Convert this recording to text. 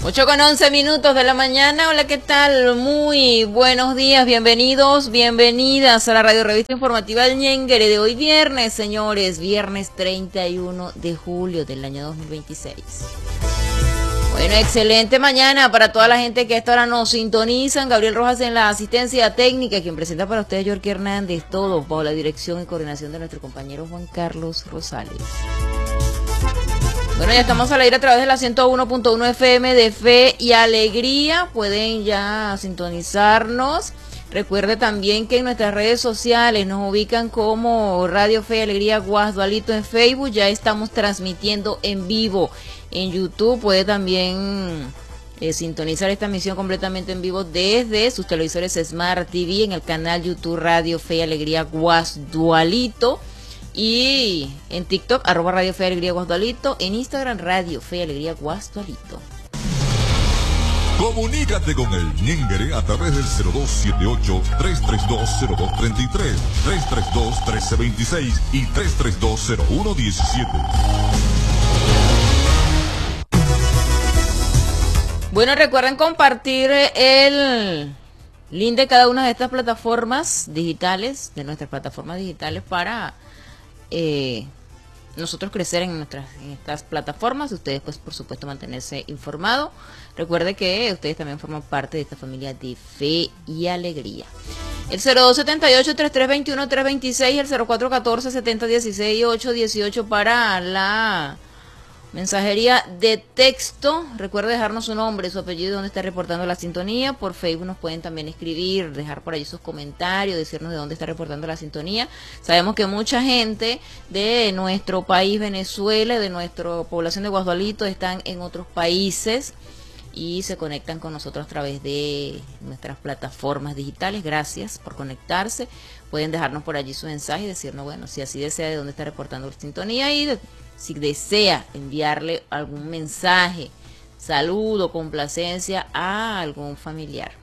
8:11 de la mañana. Hola, ¿qué tal? Muy buenos días, bienvenidos, bienvenidas a la radio revista informativa del Ñenguere de hoy viernes, señores, viernes 31 de julio del año 2026. Bueno, excelente mañana para toda la gente que a esta hora nos sintonizan. Gabriel Rojas en la asistencia técnica, quien presenta para ustedes Yorky Hernández, todo bajo la dirección y coordinación de nuestro compañero Juan Carlos Rosales. Bueno, ya estamos al aire a través de la 101.1 FM de Fe y Alegría. Pueden ya sintonizarnos. Recuerde también que en nuestras redes sociales nos ubican como Radio Fe y Alegría Guasdualito en Facebook. Ya estamos transmitiendo en vivo en YouTube. Puede también sintonizar esta emisión completamente en vivo desde sus televisores Smart TV en el canal YouTube Radio Fe y Alegría Guasdualito. Y en TikTok, @Radio Fe y Alegría Guasdualito. En Instagram, Radio Fe y Alegría Guasdualito. Comunícate con el Ñenguere a través del 0278-332-0233, 332-1326 y 332-0117. Bueno, recuerden compartir el link de cada una de estas plataformas digitales, de nuestras plataformas digitales, para nosotros crecer en estas plataformas. Ustedes, pues, por supuesto, mantenerse informados. Recuerde que ustedes también forman parte de esta familia de Fe y Alegría. El 0278-3321-326, el 0414-7016-818 para la mensajería de texto. Recuerde dejarnos su nombre, su apellido, donde está reportando la sintonía. Por Facebook nos pueden también escribir, dejar por allí sus comentarios, decirnos de dónde está reportando la sintonía. Sabemos que mucha gente de nuestro país, Venezuela, de nuestra población de Guasdualito, están en otros países y se conectan con nosotros a través de nuestras plataformas digitales. Gracias por conectarse. Pueden dejarnos por allí su mensaje y decirnos, bueno, si así desea, de dónde está reportando la sintonía, y si desea enviarle algún mensaje, saludo, complacencia a algún familiar.